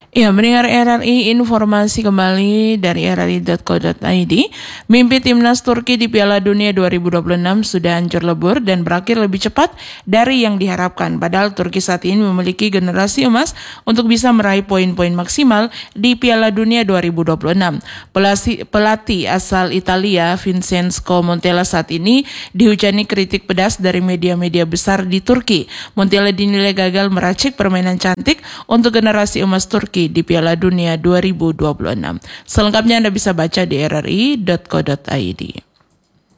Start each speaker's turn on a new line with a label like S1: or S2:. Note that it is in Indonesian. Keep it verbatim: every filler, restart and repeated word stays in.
S1: Ya, mendengar R R I, informasi kembali dari r r i dot co dot i d. Mimpi timnas Turki di Piala Dunia dua ribu dua puluh enam sudah hancur lebur dan berakhir lebih cepat dari yang diharapkan. Padahal Turki saat ini memiliki generasi emas untuk bisa meraih poin-poin maksimal di Piala Dunia dua ribu dua puluh enam. Pelatih, pelatih asal Italia, Vincenzo Montella, saat ini dihujani kritik pedas dari media-media besar di Turki. Montella dinilai gagal meracik permainan cantik untuk generasi emas Turki di Piala Dunia dua ribu dua puluh enam. Selengkapnya Anda bisa baca di r r i dot co dot i d.